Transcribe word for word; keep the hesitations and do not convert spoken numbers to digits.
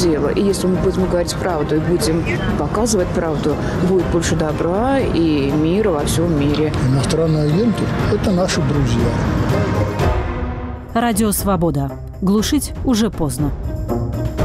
дело. И если мы будем говорить правду и будем показывать правду, будет больше добра и мира во всем мире. Иностранные агенты – это наши друзья. Радио «Свобода». Глушить уже поздно.